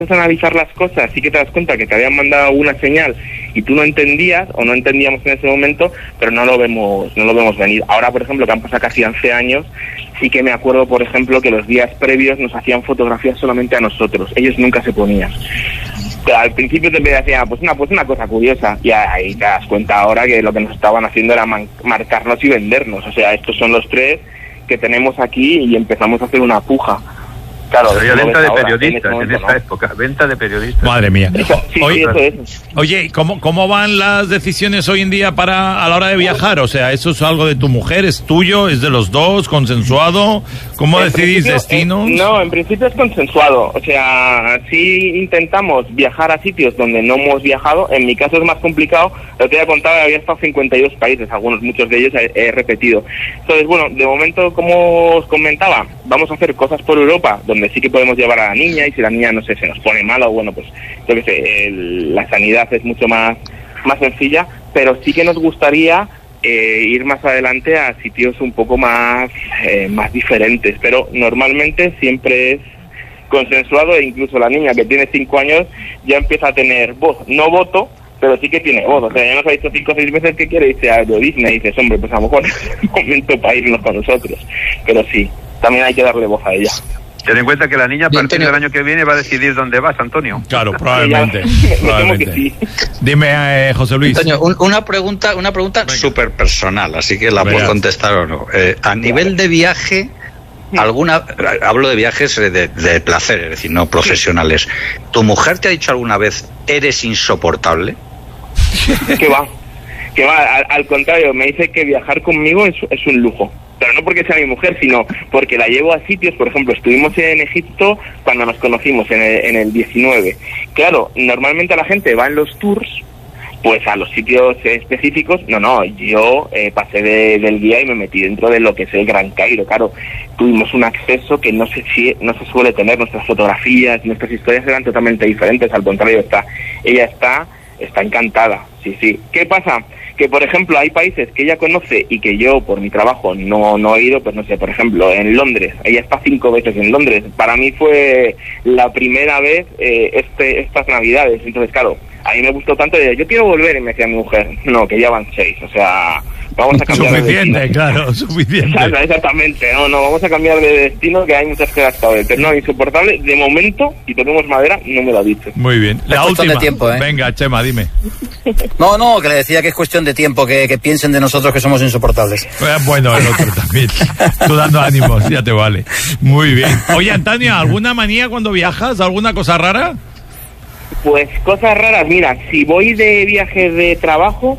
a analizar las cosas, sí que te das cuenta que te habían mandado una señal y tú no entendías o no entendíamos en ese momento, pero no lo vemos venir. Ahora, por ejemplo, que han pasado casi 11 años, sí que me acuerdo, por ejemplo, que los días previos nos hacían fotografías solamente a nosotros, ellos nunca se ponían. Pero al principio te decía, pues una cosa curiosa, y ahí te das cuenta ahora que lo que nos estaban haciendo era marcarnos y vendernos. O sea, estos son los 3 que tenemos aquí y empezamos a hacer una puja. Claro, había venta de periodistas en esa época, venta de periodistas. Madre mía. Eso. Oye, ¿cómo van las decisiones hoy en día a la hora de viajar? O sea, ¿eso es algo de tu mujer, es tuyo, es de los dos, consensuado? ¿Cómo decidís destinos? No, en principio es consensuado. O sea, sí intentamos viajar a sitios donde no hemos viajado. En mi caso es más complicado. Lo que te había contado, había estado en 52 países, muchos de ellos he repetido. Entonces, bueno, de momento, como os comentaba, vamos a hacer cosas por Europa, donde sí que podemos llevar a la niña, y si la niña, no sé, se nos pone mala, o bueno, pues yo qué sé, la sanidad es mucho más sencilla, pero sí que nos gustaría ir más adelante a sitios un poco más diferentes, pero normalmente siempre es consensuado, e incluso la niña, que tiene 5 años, ya empieza a tener voz, no voto, pero sí que tiene voz. O sea, ya nos ha dicho 5 o 6 veces que quiere irse a Disney, y dices, hombre, pues a lo mejor es el momento para irnos con nosotros, pero sí, también hay que darle voz a ella. Ten en cuenta que la niña a partir del año que viene va a decidir dónde vas, Antonio. Claro, probablemente. Que sí. Dime, José Luis. Antonio, una pregunta súper personal, así que la puedo contestar o no. A nivel de viaje, hablo de viajes de placer, es decir, no profesionales. ¿Tu mujer te ha dicho alguna vez, eres insoportable? Que va, al contrario, me dice que viajar conmigo es un lujo. Pero no porque sea mi mujer, sino porque la llevo a sitios. Por ejemplo, estuvimos en Egipto cuando nos conocimos en el 19. Claro, normalmente la gente va en los tours, pues a los sitios específicos. No, yo pasé del guía y me metí dentro de lo que es el Gran Cairo. Claro, tuvimos un acceso que no se suele tener. Nuestras fotografías, nuestras historias eran totalmente diferentes. Al contrario, ella está encantada. Sí. ¿Qué pasa? Que, por ejemplo, hay países que ella conoce y que yo, por mi trabajo, no he ido. Pues no sé, por ejemplo, en Londres. Ella está 5 veces en Londres. Para mí fue la primera vez estas Navidades. Entonces, claro, a mí me gustó tanto. Yo quiero volver, y me decía mi mujer, no, que ya van 6. O sea, vamos a cambiar suficiente, de destino. Claro, suficiente. Exactamente, no, vamos a cambiar de destino, que hay muchas que hasta hoy. Pero no, insoportable, de momento, y tenemos madera, no me lo ha dicho. Muy bien. La última. De tiempo, Venga, Chema, dime. No, que le decía que es cuestión de tiempo, que piensen de nosotros que somos insoportables. Bueno, el otro también. Tú dando ánimos, ya te vale. Muy bien. Oye, Antonio, ¿alguna manía cuando viajas? ¿Alguna cosa rara? Pues cosas raras, mira, si voy de viaje de trabajo,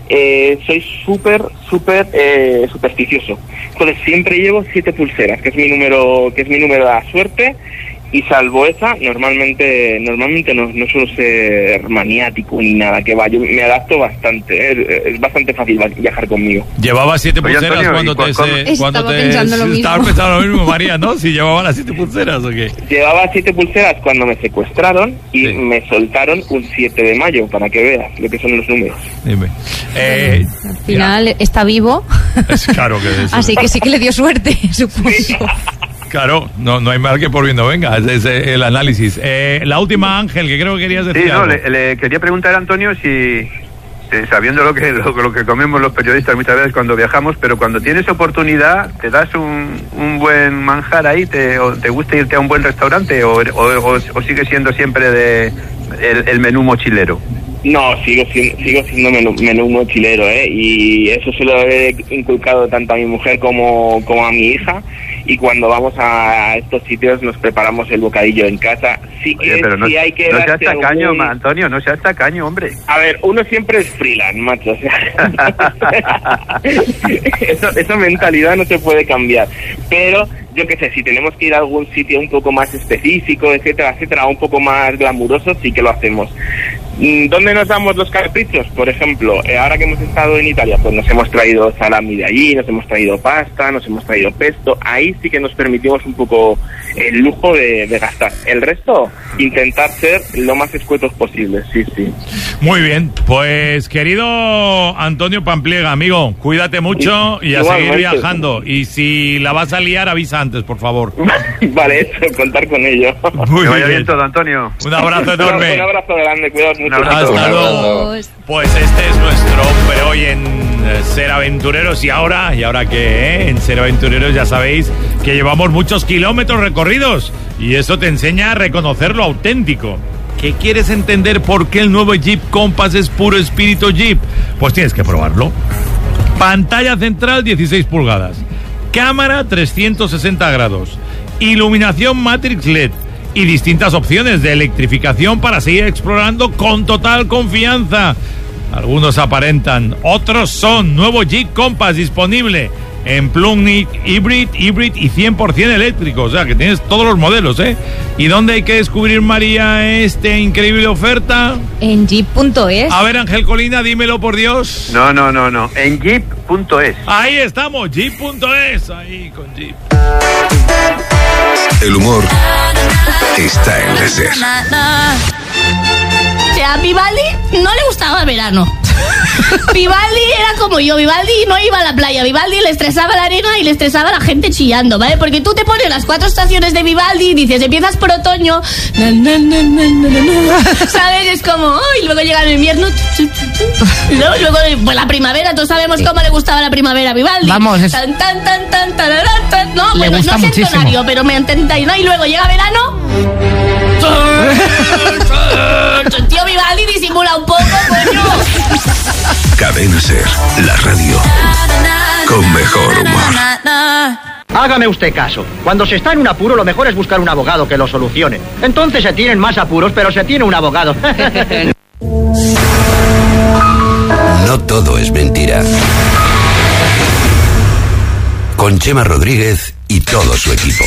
soy súper supersticioso. Entonces siempre llevo 7 pulseras, que es mi número de la suerte. Y salvo esa, normalmente no suelo ser maniático ni nada, que va, yo me adapto bastante, es bastante fácil viajar conmigo. ¿Llevabas 7 pulseras Antonio, cuando te... Estaba pensando lo mismo. Estabas pensando lo mismo, María, ¿no? Si llevaba las 7 pulseras o qué. Llevaba 7 pulseras cuando me secuestraron y me soltaron un 7 de mayo, para que veas lo que son los números. Dime. Al final está vivo. Es claro que es. Así que sí que le dio suerte, supongo. Sí. Claro, no hay mal que por bien no venga, es el análisis. La última, Ángel, que creo que querías decir. Sí, algo. Le quería preguntar a Antonio si sabiendo lo que comemos los periodistas muchas veces cuando viajamos, pero cuando tienes oportunidad, ¿te das un buen manjar ahí? ¿Te gusta irte a un buen restaurante o sigue siendo siempre el menú mochilero? No, sigo siendo menú mochilero, y eso se lo he inculcado tanto a mi mujer como a mi hija. Y cuando vamos a estos sitios nos preparamos el bocadillo en casa. Sí que, pero no, sí hay que no seas tacaño, Antonio, no seas tacaño, hombre. A ver, uno siempre es freelance, macho. O sea, esa mentalidad no se puede cambiar. Pero yo qué sé, si tenemos que ir a algún sitio un poco más específico, etcétera, un poco más glamuroso, sí que lo hacemos. ¿Dónde nos damos los caprichos? Por ejemplo, ahora que hemos estado en Italia, pues nos hemos traído salami de allí, nos hemos traído pasta, nos hemos traído pesto. Ahí sí que nos permitimos un poco el lujo de gastar. El resto, intentar ser lo más escuetos posible, sí. Muy bien, pues querido Antonio Pampliega, amigo, cuídate mucho y a Igualmente. seguir viajando. Y si la vas a liar, avisa antes, por favor. Vale, eso, contar con ello. Muy Que vaya bien todo, Antonio. Un abrazo enorme. Un abrazo grande, cuidaos mucho. Hasta luego. Pues este es nuestro hombre hoy en Ser Aventureros. Y ahora que en Ser Aventureros ya sabéis que llevamos muchos kilómetros recorridos y eso te enseña a reconocer lo auténtico. ¿Qué quieres entender por qué el nuevo Jeep Compass es puro espíritu Jeep? Pues tienes que probarlo. Pantalla central 16 pulgadas, cámara 360 grados, iluminación Matrix LED y distintas opciones de electrificación para seguir explorando con total confianza. Algunos aparentan, otros son. Nuevo Jeep Compass disponible en plug-in hybrid y 100% eléctrico. O sea, que tienes todos los modelos, ¿eh? ¿Y dónde hay que descubrir, María, esta increíble oferta? En jeep.es. A ver, Ángel Colina, dímelo por Dios. No. En jeep.es. Ahí estamos, jeep.es. Ahí con Jeep. El humor está en la SER. O sea, a Vivaldi no le gustaba el verano. Vivaldi era como yo. Vivaldi no iba a la playa. Vivaldi le estresaba la arena y le estresaba la gente chillando, ¿vale? Porque tú te pones las 4 estaciones de Vivaldi y dices, empiezas por otoño, ¿sabes? Es como, y luego llega el invierno, y luego pues la primavera. Todos sabemos cómo le gustaba la primavera a Vivaldi. Vamos, es... Tan, tararán, tan. No, Le bueno, gusta no sé el muchísimo. tonario, pero me entendáis, ¿no? Y luego llega verano. Tío, Vivaldi disimula un poco, coño. Cadena SER, la radio con mejor humor. Hágame usted caso. Cuando se está en un apuro, lo mejor es buscar un abogado que lo solucione. Entonces se tienen más apuros, pero se tiene un abogado. No todo es mentira. Con Chema Rodríguez y todo su equipo.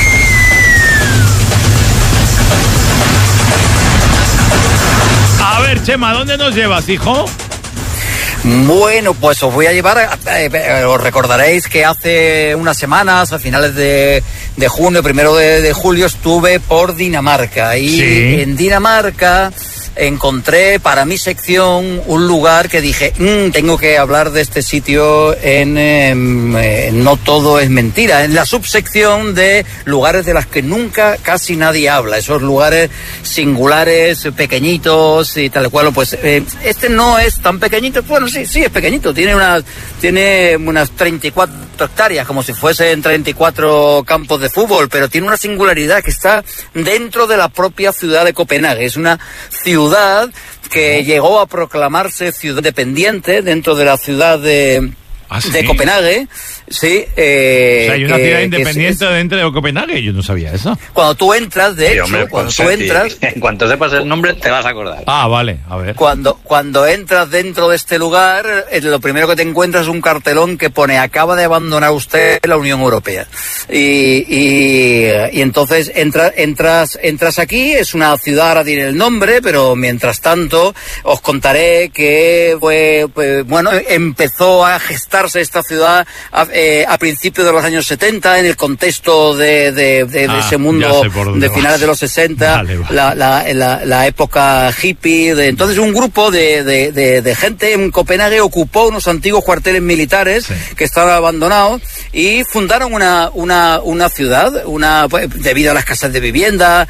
A ver, Chema, ¿dónde nos llevas, hijo? Bueno, pues os voy a llevar, os recordaréis que hace unas semanas, a finales de junio, 1 de julio, estuve por Dinamarca. Y sí. En Dinamarca encontré para mi sección un lugar que dije, tengo que hablar de este sitio en No Todo es Mentira, en la subsección de lugares de las que nunca casi nadie habla, esos lugares singulares, pequeñitos y tal cual. Pues este no es tan pequeñito, bueno, sí es pequeñito, tiene unas 34 hectáreas, como si fuesen 34 campos de fútbol, pero tiene una singularidad que está dentro de la propia ciudad de Copenhague. Es una ciudad que llegó a proclamarse ciudad independiente dentro de la ciudad de Copenhague. Sí, o sea, hay una ciudad independiente dentro de Copenhague. Yo no sabía eso. Cuando tú entras, de hecho, hombre, cuando tú entras... En cuanto sepas el nombre, te vas a acordar. Ah, vale, a ver. Cuando entras dentro de este lugar, lo primero que te encuentras es un cartelón que pone: acaba de abandonar usted la Unión Europea. Y entonces entras aquí. Es una ciudad, ahora diré el nombre, pero mientras tanto os contaré que empezó a gestarse esta ciudad a principios de los años 70, en el contexto de ese mundo de finales de los 60, vale. La época hippie. Entonces un grupo de gente en Copenhague ocupó unos antiguos cuarteles militares que estaban abandonados y fundaron una ciudad, debido a la escasez de vivienda,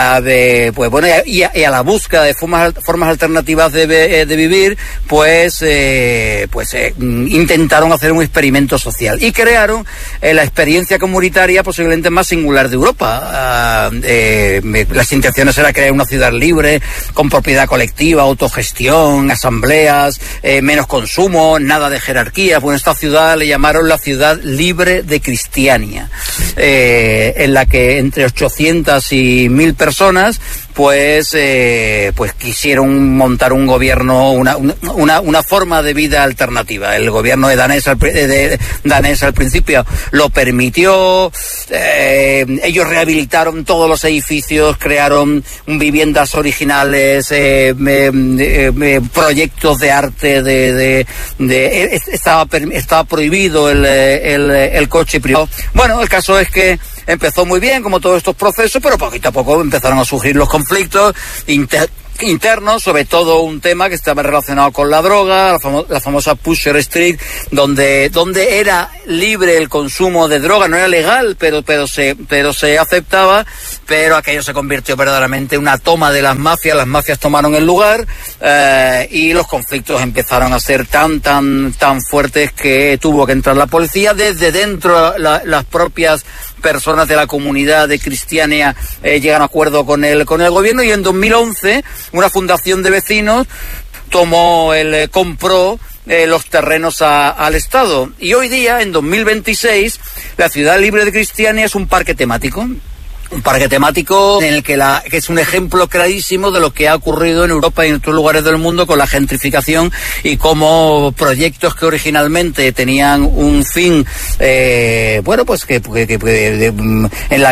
y a la búsqueda de formas alternativas de vivir, intentaron hacer un experimento social y crearon la experiencia comunitaria posiblemente más singular de Europa. Las intenciones era crear una ciudad libre, con propiedad colectiva, autogestión, asambleas, menos consumo, nada de jerarquía. Bueno, esta ciudad le llamaron la ciudad libre de Cristiania, en la que entre 800 y 1000 personas pues quisieron montar un gobierno, una forma de vida alternativa. El gobierno danés al principio lo permitió. Ellos rehabilitaron todos los edificios, crearon viviendas originales, proyectos de arte, estaba prohibido el coche privado. Bueno, el caso es que empezó muy bien, como todos estos procesos, pero poquito a poco empezaron a surgir los conflictos internos, sobre todo un tema que estaba relacionado con la droga, la famosa Pusher Street, donde era libre el consumo de droga, no era legal, pero se aceptaba, pero aquello se convirtió verdaderamente en una toma de las mafias tomaron el lugar, y los conflictos empezaron a ser tan fuertes que tuvo que entrar la policía. Desde dentro las propias personas de la comunidad de Cristiania llegan a acuerdo con el gobierno, y en 2011 una fundación de vecinos compró los terrenos al Estado, y hoy día, en 2026, la ciudad libre de Cristiania es un parque temático. Un parque temático en el que es un ejemplo clarísimo de lo que ha ocurrido en Europa y en otros lugares del mundo con la gentrificación, y cómo proyectos que originalmente tenían un fin, en la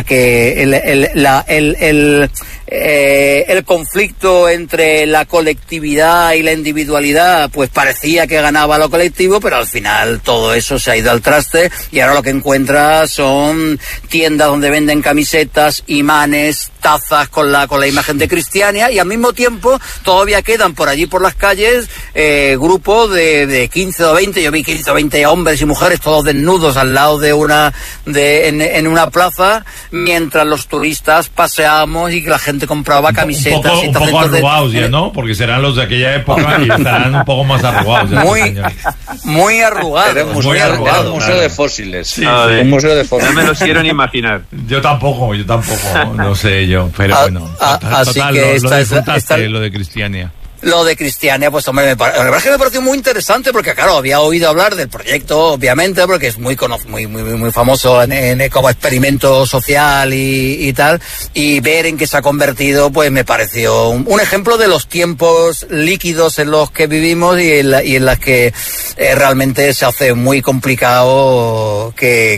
que el conflicto entre la colectividad y la individualidad pues parecía que ganaba lo colectivo, pero al final todo eso se ha ido al traste, y ahora lo que encuentras son tiendas donde venden camisetas, imanes, tazas con la imagen de Cristiania, y al mismo tiempo todavía quedan por allí por las calles grupos de 15 o 20, yo vi 15 o 20 hombres y mujeres todos desnudos al lado en una plaza, mientras los turistas paseábamos y la gente compraba camisetas. Un poco arrugados ya, ¿no? Porque serán los de aquella época y estarán un poco más arrugados. Muy arrugados. Era un museo de fósiles. Sí. Un museo de fósiles. No me los quiero ni imaginar. Yo tampoco, no sé yo, pero bueno. Así que lo de Cristiania. Lo de Cristiania, pues hombre, la verdad es que me pareció muy interesante, porque claro, había oído hablar del proyecto, obviamente, porque es muy famoso como experimento social y tal, y ver en qué se ha convertido, pues me pareció un ejemplo de los tiempos líquidos en los que vivimos y en las que realmente se hace muy complicado que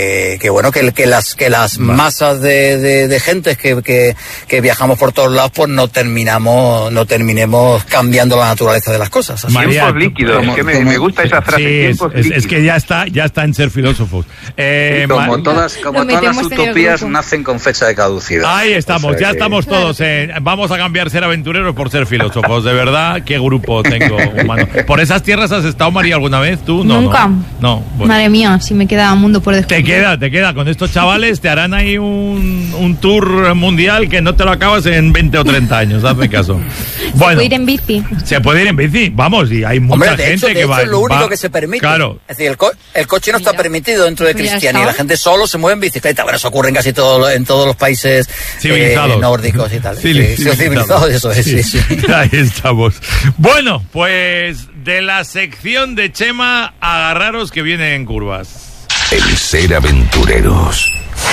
las masas de gente que viajamos por todos lados, pues no terminemos cambiando la naturaleza de las cosas. María, tiempos líquidos, es que me gusta esa frase. Sí, es que ya está en ser filósofos. Como todas las utopías nacen con fecha de caducidad. Ahí estamos, estamos todos. Vamos a cambiar ser aventureros por ser filósofos. De verdad, qué grupo tengo humano. ¿Por esas tierras has estado, María, alguna vez tú? No, nunca. No. Bueno. Madre mía, si me queda mundo por descubrir. Te queda. Con estos chavales te harán ahí un tour mundial que no te lo acabas en 20 o 30 años. Hazme caso. Bueno. Se puede ir en bici. Vamos, y hay mucha gente que va. Es lo único que se permite. Claro. Es decir, el coche no está permitido dentro de Cristiania, y la gente solo se mueve en bicicleta. Bueno, eso ocurre en casi en todos los países nórdicos y tal. Civilizados, eso es. Sí. Ahí estamos. Bueno, pues de la sección de Chema, agarraros que vienen en curvas. El ser aventureros.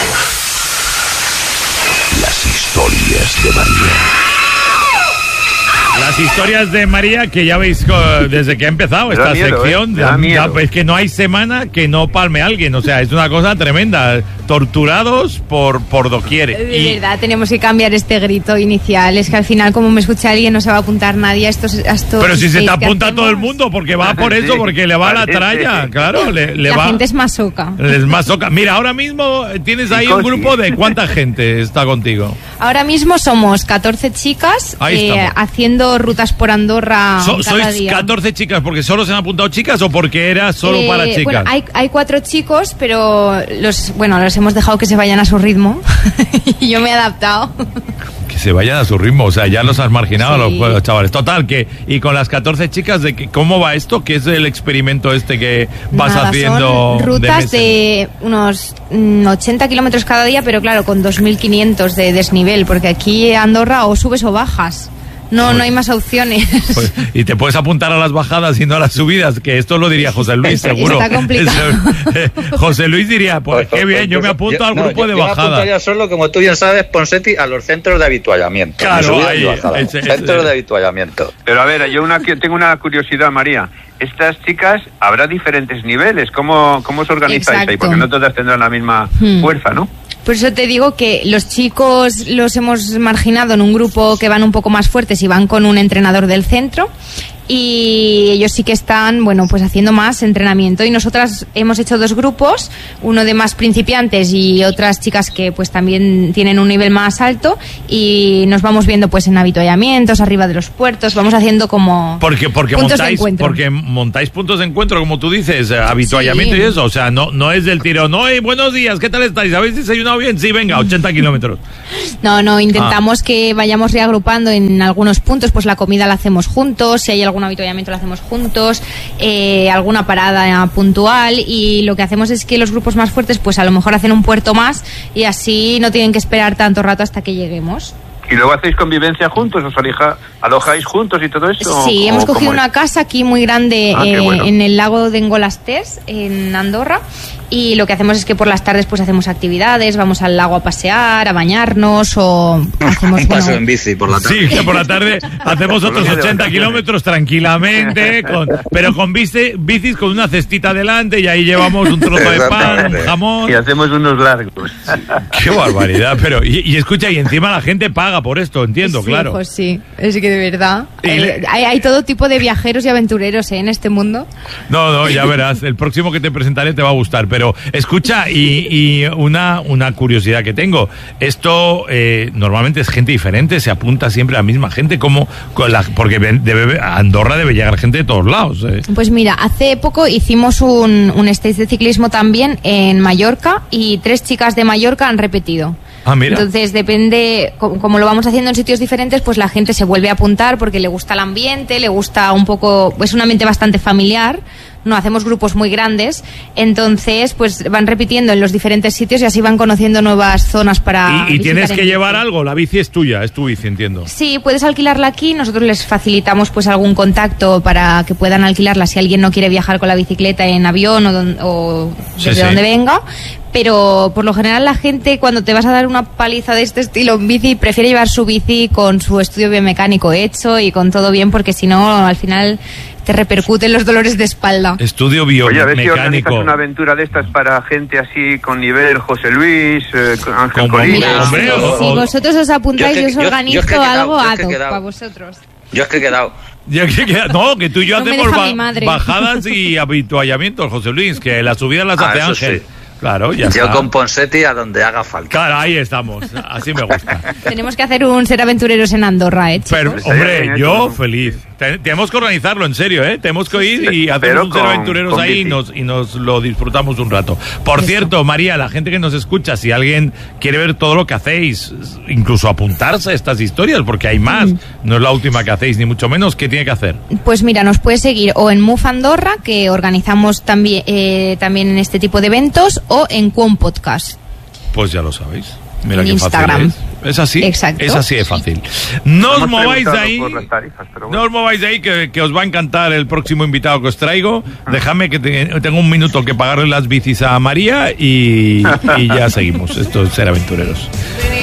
Las historias de María. Las historias de María, que ya veis desde que ha empezado esta sección, es que no hay semana que no palme a alguien, o sea, es una cosa tremenda, torturados por doquier. De verdad, tenemos que cambiar este grito inicial, es que al final, como me escucha alguien, no se va a apuntar nadie a estos Pero si se te apunta todo el mundo, porque va por eso, porque le va a la tralla, claro, la gente es masoca. Es masoca. Mira, ahora mismo tienes ahí un grupo de ¿cuánta gente está contigo? Ahora mismo somos 14 chicas haciendo rutas por Andorra cada ¿Sois día. 14 chicas porque solo se han apuntado chicas o porque era solo para chicas? Bueno, hay 4 chicos, pero los hemos dejado que se vayan a su ritmo y yo me he adaptado. Que se vayan a su ritmo, o sea, ya los has marginado a los chavales. Total, y con las 14 chicas, ¿cómo va esto? ¿Qué es el experimento que vas haciendo? Son rutas de unos 80 kilómetros cada día, pero claro, con 2.500 de desnivel, porque aquí en Andorra o subes o bajas. No hay más opciones. Pues, y te puedes apuntar a las bajadas y no a las subidas, que esto lo diría José Luis, seguro. Está complicado. José Luis diría, pues qué bien, yo me apunto al grupo de bajadas. Yo me apuntaría solo, como tú bien sabes, Ponseti, a los centros de avituallamiento. Claro, ahí. Centros de avituallamiento. Pero a ver, tengo una curiosidad, María. Estas chicas, habrá diferentes niveles. ¿Cómo os organizáis ahí? Porque no todas tendrán la misma fuerza, ¿no? Por eso te digo que los chicos los hemos marginado en un grupo que van un poco más fuertes y van con un entrenador del centro. Y ellos sí que están, bueno, pues haciendo más entrenamiento. Y nosotras hemos hecho 2 grupos, uno de más principiantes y otras chicas que pues también tienen un nivel más alto, y nos vamos viendo pues en avituallamientos, arriba de los puertos, vamos haciendo como porque puntos de encuentro. Porque montáis puntos de encuentro, como tú dices, avituallamiento y eso, o sea, no es del tirón, no, buenos días, ¿qué tal estáis? ¿Habéis desayunado bien? Sí, venga, 80 kilómetros. No, intentamos que vayamos reagrupando en algunos puntos, pues la comida la hacemos juntos, si hay algún avituallamiento lo hacemos juntos, alguna parada puntual, y lo que hacemos es que los grupos más fuertes pues a lo mejor hacen un puerto más y así no tienen que esperar tanto rato hasta que lleguemos. ¿Y luego hacéis convivencia juntos? ¿Os alojáis juntos y todo eso? Sí, hemos cogido una casa aquí muy grande en el lago de Engolastés, en Andorra, y lo que hacemos es que por las tardes pues hacemos actividades, vamos al lago a pasear, a bañarnos, o hacemos... Un paseo en bici por la tarde. Sí, que por la tarde hacemos otros 80 kilómetros tranquilamente, pero con bicis con una cestita delante, y ahí llevamos un trozo de pan, un jamón... Y hacemos unos largos. ¡Qué barbaridad! Pero, y escucha, y encima la gente paga por esto, entiendo, sí, claro. Pues sí, es que de verdad. Hay todo tipo de viajeros y aventureros en este mundo. No, ya verás, el próximo que te presentaré te va a gustar. Pero escucha, y una curiosidad que tengo, esto normalmente es gente diferente, se apunta siempre a la misma gente, porque a Andorra debe llegar gente de todos lados. Pues mira, hace poco hicimos un stage de ciclismo también en Mallorca, y 3 chicas de Mallorca han repetido. Ah, mira. Entonces depende, como lo vamos haciendo en sitios diferentes, pues la gente se vuelve a apuntar porque le gusta el ambiente, le gusta un poco, es un ambiente bastante familiar, no hacemos grupos muy grandes, entonces pues van repitiendo en los diferentes sitios y así van conociendo nuevas zonas para y tienes que llevar algo, la bici es tuya, es tu bici, entiendo. Sí, puedes alquilarla aquí, nosotros les facilitamos pues algún contacto para que puedan alquilarla si alguien no quiere viajar con la bicicleta en avión o desde donde venga. Pero por lo general la gente, cuando te vas a dar una paliza de este estilo en bici, prefiere llevar su bici con su estudio biomecánico hecho y con todo bien, porque si no, al final te repercuten los dolores de espalda. Estudio biomecánico. Oye, a ver si organizas una aventura de estas para gente así con nivel, José Luis, Ángel Corina. Si vosotros os apuntáis, yo os organizo algo para vosotros. Yo es que he quedado. No, que tú y yo no hacemos bajadas y habituallamientos, José Luis, que las subidas las hace Ángel. Sí. Claro, ya está. Yo con Ponseti a donde haga falta. Claro, ahí estamos. Así me gusta. Tenemos que hacer un Ser Aventureros en Andorra, chicos. Pero, hombre, yo feliz. Tenemos que organizarlo, en serio, Tenemos que ir y hacer un Ser Aventureros ahí y nos lo disfrutamos un rato. Por cierto, María, la gente que nos escucha, si alguien quiere ver todo lo que hacéis, incluso apuntarse a estas historias, porque hay más, no es la última que hacéis, ni mucho menos, ¿qué tiene que hacer? Pues mira, nos puedes seguir o en Move Andorra, que organizamos también en este tipo de eventos, o en Quon Podcast. Pues ya lo sabéis. Mira en qué Instagram. Fácil es así. Exacto. Es así de fácil. No os mováis de ahí. No os mováis de ahí, que os va a encantar el próximo invitado que os traigo. Dejadme que tengo un minuto que pagarle las bicis a María y ya seguimos. Esto es Ser Aventureros.